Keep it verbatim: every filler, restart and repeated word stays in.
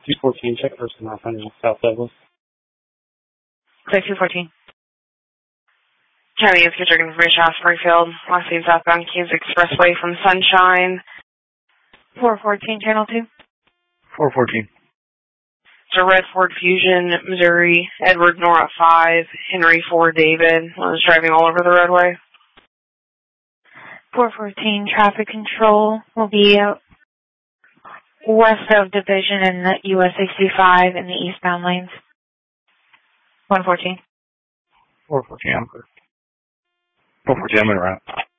two fourteen, check first and last on South Douglas. Clear two fourteen. County is District Information off Springfield. Last name southbound Kansas Expressway from Sunshine. four fourteen, Channel two. four fourteen. It's a red Ford Fusion, Missouri, Edward Nora five, Henry Ford David, was driving all over the roadway. four fourteen, traffic control will be uh, west of Division and the U S sixty-five in the eastbound lanes. one fourteen. four fourteen, I'm clear. four fourteen, I'm in route.